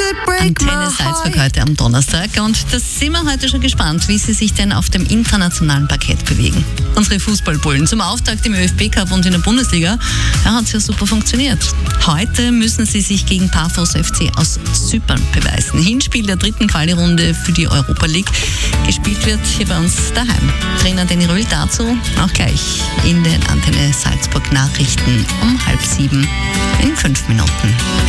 Antenne Salzburg heute am Donnerstag. Und da sind wir heute schon gespannt, wie sie sich denn auf dem internationalen Parkett bewegen. Unsere Fußballbullen zum Auftakt im ÖFB-Cup und in der Bundesliga, da hat es ja super funktioniert. Heute müssen sie sich gegen Paphos FC aus Zypern beweisen. Hinspiel der dritten Quali-Runde für die Europa League. Gespielt wird hier bei uns daheim. Trainer Danny Röhl dazu auch gleich in den Antenne Salzburg Nachrichten um 6:30 in 5 Minuten.